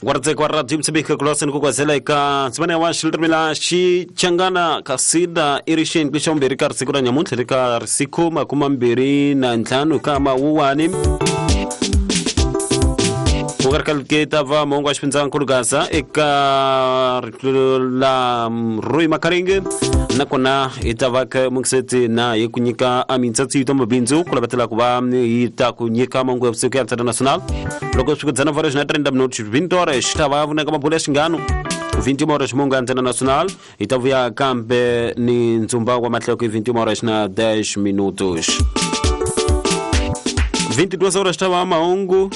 wartse kwa radio msibika kulosen kukwazela ika zimane wa shilrimila shi changana kasida irishin klisha mbiri karsikura nyamuntle rika risiku makuma mbiri na ntlanu kama uwani Ugarkal kitava mongo ashpinzan kurgasa eka la rui makaringe nakona itavaka mungseti na yekunyika amintsatsi itombo binzu kula batela kuba itakunyika mongo ya psuke international loko shukuzana varesh na trenda mnot vintore shtava vuna kama bolesh ngano 20 horas mongo international itavuya kampe ni nzumba wa matloko 20 horas na 10 minutos 22 horas tava maungu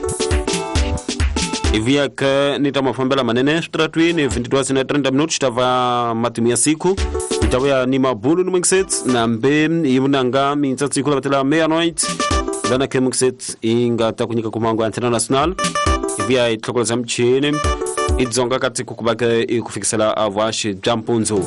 Ivia ka nitamafambela manene stratui ni 22 na 30 minutos tava matumia siku itawa ni mabulu ni mixet na mbe ibunanga mintsatsi kula batela meia-noite dana ke mixet inga takunyika kumango international ivia itlokoza mchini idzonga kati kukubaka ikufikisela avashi jampunzo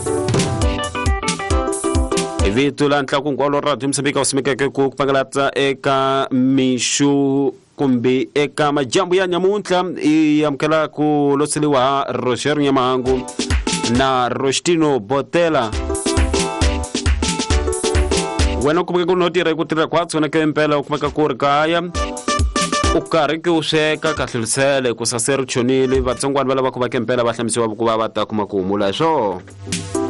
Ivi tulantla kungolo radio msabika usimika ke kupangalata eka mishu kumbi eka majambo ya nyamuntla yamkala ku loseliwa Roger Nyamangu na Rostino Botela Wena kumaka kunotira kutira kwatso na kempela kumaka kurikaya ukariki useka kahlilisele kusaseru chonile vatsongwana bala bakubakempela bahlamisiwa kuba bata kumakumula so